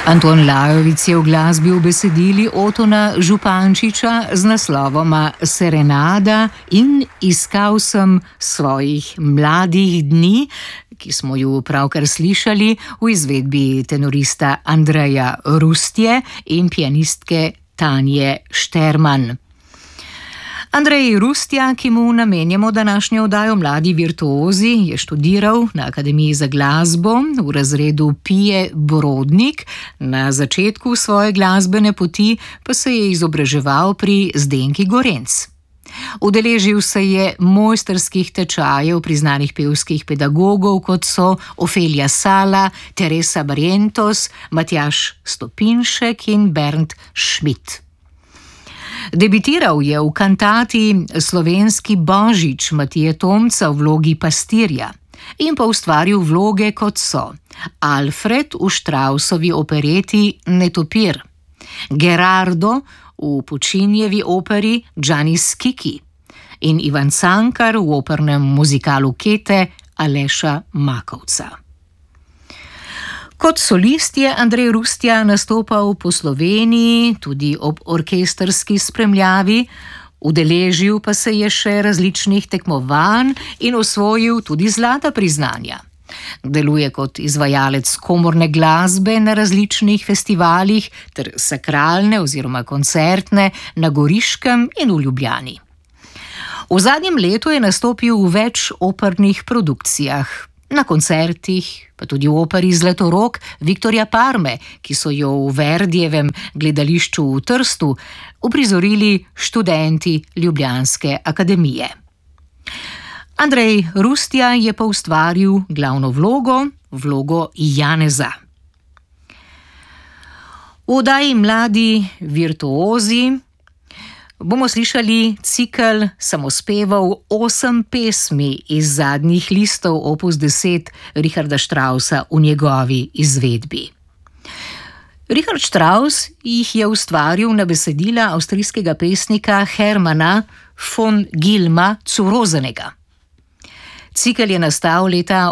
Anton Lajovic je v glasbi ubesedili Otona Župančiča z naslovoma Serenada in Iskal sem svojih mladih dni, ki smo ju pravkar slišali v izvedbi tenorista Andreja Rustje in pianistke Tanje Šterman. Andrej Rustja, ki mu namenjamo današnjo oddajo Mladi virtuozi, je študiral na Akademiji za glasbo v razredu Pije Brodnik, na začetku svoje glasbene poti pa se je izobraževal pri Zdenki Gorenc. Udeležil se je mojstrskih tečajev priznanih pevskih pedagogov, kot so Ofelia Sala, Teresa Barrientos, Matjaž Stopinšek in Bernd Schmidt. Debitiral je v kantati Slovenski božič Matije Tomca v vlogi pastirja in pa ustvaril vloge, kot so Alfred v Štrausovi opereti Netopir, Gerardo v Puccinijevi operi Gianni Schicchi in Ivan Cankar v opernem muzikalu Kete Aleša Makovca. Kot solist je Andrej Rustja nastopal po Sloveniji, tudi ob orkestrski spremljavi, udeležil pa se je še različnih tekmovanj in osvojil tudi zlata priznanja. Deluje kot izvajalec komorne glasbe na različnih festivalih ter sakralne oziroma koncertne na Goriškem in v Ljubljani. V zadnjem letu je nastopil v več opernih produkcijah, na koncertih, pa tudi v operi Zlatorog Viktorja Parme, ki so jo v Verdijevem gledališču v Trstu uprizorili študenti Ljubljanske akademije. Andrej Rustja je pa ustvaril glavno vlogo Janeza. V oddaji Mladi virtuozi bomo slišali cikel samospevov 8 pesmi iz zadnjih listov opus 10 Richarda Straussa v njegovi izvedbi. Richard Strauss jih je ustvaril na besedila avstrijskega pesnika Hermana von Gilma zu Rosenegga. Cikel je nastal leta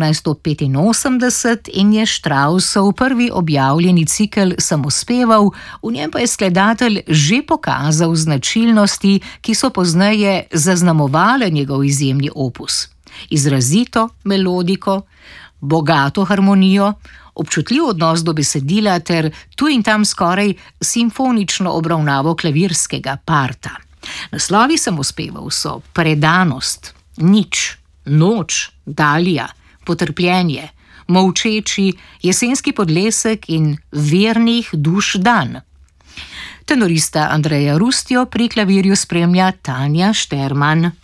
1885 in je Straussov prvi objavljeni cikel samospevov, v njem pa je skladatelj že pokazal značilnosti, ki so pozneje zaznamovale njegov izjemni opus. Izrazito melodiko, bogato harmonijo, občutljiv odnos do besedila ter tu in tam skoraj simfonično obravnavo klavirskega parta. Naslovi samospevov so Predanost, Nič, Noč, Dalija, Potrpljenje, Molčeči, Jesenski podlesek in Vernih duš dan. Tenorista Andreja Rustjo pri klavirju spremlja Tanja Šterman.